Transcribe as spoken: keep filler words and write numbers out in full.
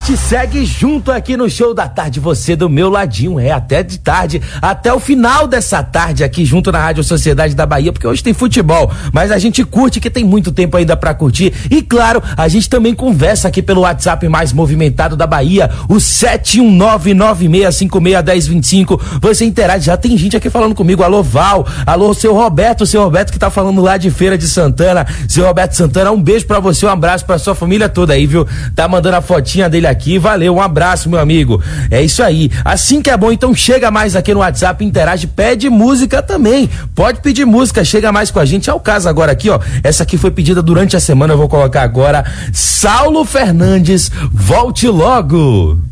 Te segue junto aqui no Show da Tarde, você do meu ladinho, é até de tarde, até o final dessa tarde aqui junto na Rádio Sociedade da Bahia, porque hoje tem futebol, mas a gente curte que tem muito tempo ainda pra curtir e claro, a gente também conversa aqui pelo WhatsApp mais movimentado da Bahia, o sete um nove, nove seis cinco seis, um zero dois cinco, você interage, já tem gente aqui falando comigo, alô Val, alô seu Roberto, seu Roberto que tá falando lá de Feira de Santana, seu Roberto Santana, um beijo pra você, um abraço pra sua família toda aí, viu, tá mandando a fotinha dele aqui, valeu, um abraço, meu amigo. É isso aí. Assim que é bom, então chega mais aqui no WhatsApp, interage, pede música também. Pode pedir música, chega mais com a gente. É o caso agora aqui, ó. Essa aqui foi pedida durante a semana, eu vou colocar agora. Saulo Fernandes, volte logo.